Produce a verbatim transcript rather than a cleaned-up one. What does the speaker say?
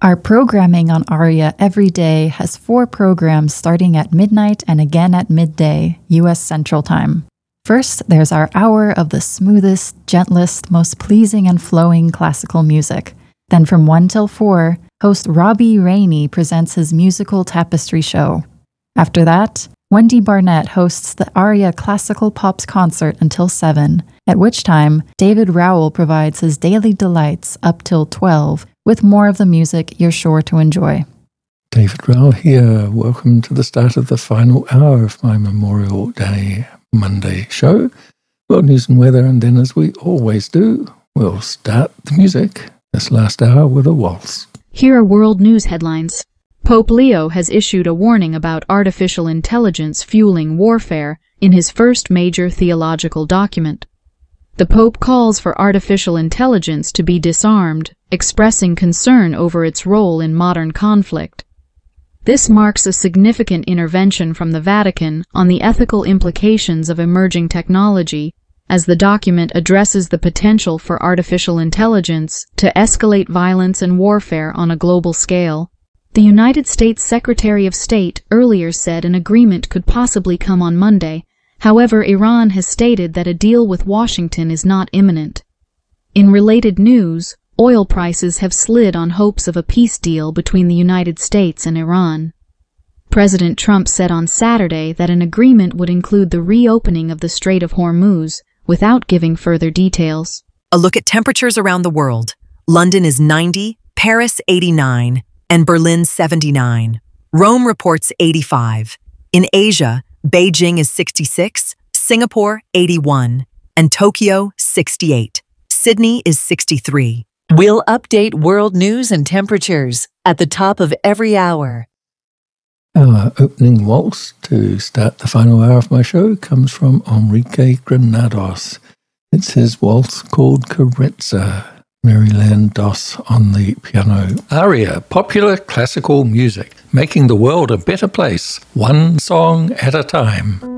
Our programming on ARIA every day has four programs starting at midnight and again at midday, U S Central Time. First, there's our hour of the smoothest, gentlest, most pleasing and flowing classical music. Then from one till four, host Robbie Rainey presents his musical tapestry show. After that, Wendy Barnett hosts the ARIA Classical Pops concert until seven, at which time David Rowell provides his daily delights up till twelve, with more of the music you're sure to enjoy. David Rowell here. Welcome to the start of the final hour of my Memorial Day Monday show. World news and weather, and then as we always do, we'll start the music this last hour with a waltz. Here are world news headlines. Pope Leo has issued a warning about artificial intelligence fueling warfare in his first major theological document. The Pope calls for artificial intelligence to be disarmed, expressing concern over its role in modern conflict. This marks a significant intervention from the Vatican on the ethical implications of emerging technology, as the document addresses the potential for artificial intelligence to escalate violence and warfare on a global scale. The United States Secretary of State earlier said an agreement could possibly come on Monday. However, Iran has stated that a deal with Washington is not imminent. In related news, oil prices have slid on hopes of a peace deal between the United States and Iran. President Trump said on Saturday that an agreement would include the reopening of the Strait of Hormuz, without giving further details. A look at temperatures around the world. London is ninety, Paris eighty-nine, and Berlin seventy-nine. Rome reports eighty-five. In Asia, Beijing is sixty-six, Singapore eighty-one, and Tokyo sixty-eight. Sydney is sixty-three. We'll update world news and temperatures at the top of every hour. Our opening waltz to start the final hour of my show comes from Enrique Granados. It's his waltz called Carezza. Maryland Doss on the piano. ARIA, popular classical music, making the world a better place, one song at a time.